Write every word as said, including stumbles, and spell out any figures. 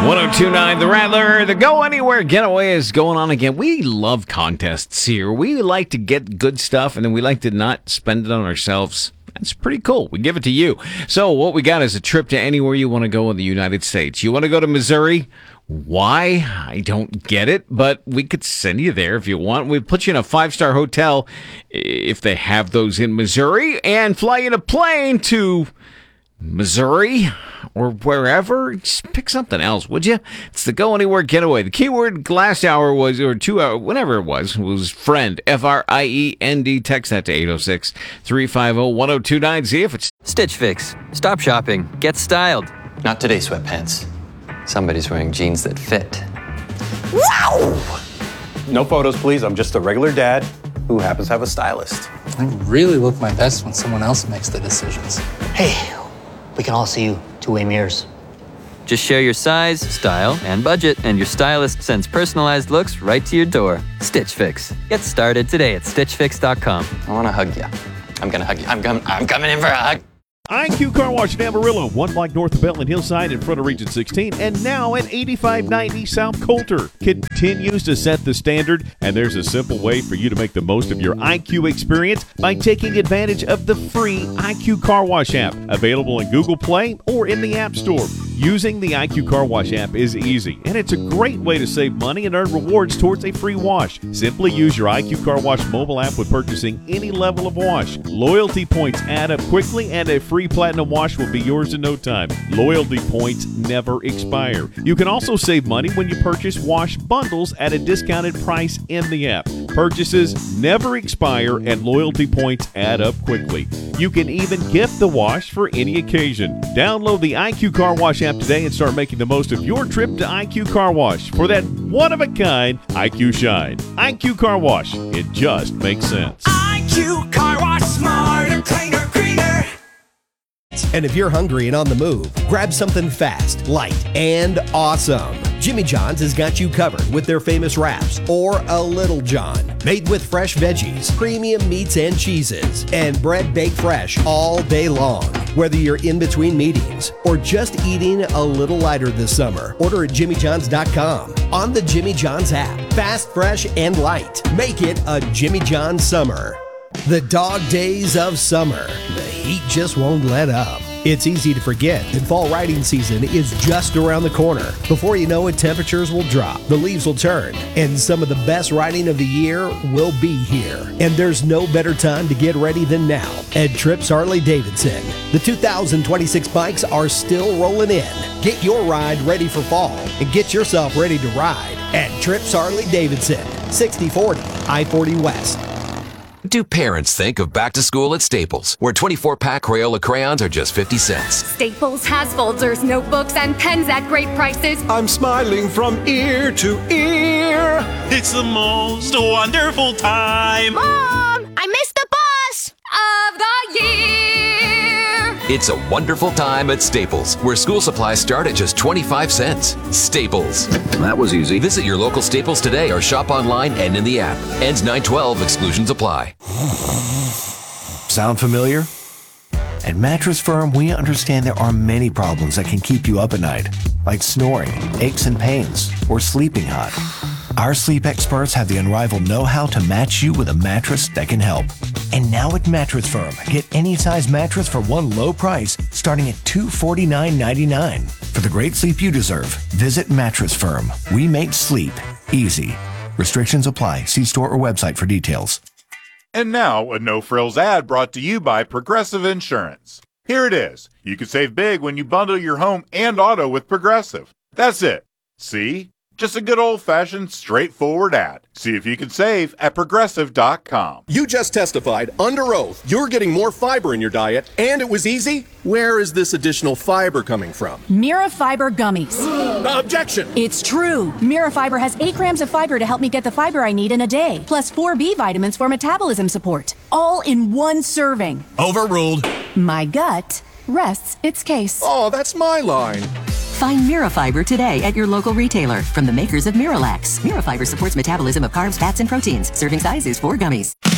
one oh two point nine The Rattler. The Go Anywhere Getaway is going on again. We love contests here. We like to get good stuff, and then we like to not spend it on ourselves. That's pretty cool. We give it to you. So what we got is a trip to anywhere you want to go in the United States. You want to go to Missouri? Why? I don't get it, but we could send you there if you want. We'd put you in a five-star hotel if they have those in Missouri, and fly you in a plane to Missouri or wherever. Just pick something else, would you? It's the Go Anywhere Getaway. The keyword last hour was, or two hour, whenever it was, was friend. F R I E N D. Text that to eight oh six, three five oh, one oh two nine. See if it's Stitch Fix. Stop shopping. Get styled. Not today, sweatpants. Somebody's wearing jeans that fit. Wow! No photos, please. I'm just a regular dad who happens to have a stylist. I really look my best when someone else makes the decisions. Hey, we can all see you two-way mirrors. Just share your size, style, and budget, and your stylist sends personalized looks right to your door. Stitch Fix. Get started today at stitch fix dot com. I want to hug you. I'm going to hug you. I'm, com- I'm coming in for a hug. I Q Car Wash in Amarillo, one block north of Bellman Hillside in front of Region sixteen, and now at eighty-five ninety South Coulter. Continues to set the standard, and there's a simple way for you to make the most of your I Q experience by taking advantage of the free I Q Car Wash app, available in Google Play or in the App Store. Using the I Q Car Wash app is easy, and it's a great way to save money and earn rewards towards a free wash. Simply use your I Q Car Wash mobile app with purchasing any level of wash. Loyalty points add up quickly, and a free Platinum wash will be yours in no time. Loyalty points never expire. You can also save money when you purchase wash bundles at a discounted price in the app. Purchases never expire, and loyalty points add up quickly. You can even gift the wash for any occasion. Download the I Q Car Wash app today and start making the most of your trip to I Q Car Wash for that one-of-a-kind I Q Shine. I Q Car Wash. It just makes sense. I Q Car Wash. Smarter, cleaner, greener. And if you're hungry and on the move, grab something fast, light, and awesome. Jimmy John's has got you covered with their famous wraps, or a Little John, made with fresh veggies, premium meats and cheeses, and bread baked fresh all day long. Whether you're in between meetings or just eating a little lighter this summer, order at jimmy johns dot com. On the Jimmy John's app, fast, fresh, and light. Make it a Jimmy John's summer. The dog days of summer. The heat just won't let up. It's easy to forget that fall riding season is just around the corner. Before you know it, temperatures will drop, the leaves will turn, and some of the best riding of the year will be here. And there's no better time to get ready than now at Trips Harley-Davidson. The two thousand twenty-six bikes are still rolling in. Get your ride ready for fall and get yourself ready to ride at Trips Harley-Davidson, sixty forty I forty West. Do parents think of back to school at Staples, where twenty-four pack Crayola crayons are just fifty cents? Staples has folders, notebooks, and pens at great prices. I'm smiling from ear to ear. It's the most wonderful time. Mom, I missed the bus of the year. It's a wonderful time at Staples, where school supplies start at just twenty-five cents. Staples. That was easy. Visit your local Staples today or shop online and in the app. Ends nine twelve. Exclusions apply. Sound familiar? At Mattress Firm, we understand there are many problems that can keep you up at night, like snoring, aches and pains, or sleeping hot. Our sleep experts have the unrivaled know-how to match you with a mattress that can help. And now at Mattress Firm, get any size mattress for one low price, starting at two hundred forty-nine ninety-nine. For the great sleep you deserve, visit Mattress Firm. We make sleep easy. Restrictions apply. See store or website for details. And now, a no-frills ad brought to you by Progressive Insurance. Here it is. You can save big when you bundle your home and auto with Progressive. That's it. See? Just a good old-fashioned, straightforward ad. See if you can save at progressive dot com. You just testified under oath you're getting more fiber in your diet, and it was easy? Where is this additional fiber coming from? Mirafiber gummies. Objection! It's true. Mirafiber has eight grams of fiber to help me get the fiber I need in a day, plus four B vitamins for metabolism support, all in one serving. Overruled. My gut rests its case. Oh, that's my line. Find Mirafiber today at your local retailer from the makers of Miralax. Mirafiber supports metabolism of carbs, fats, and proteins. Serving size is four gummies.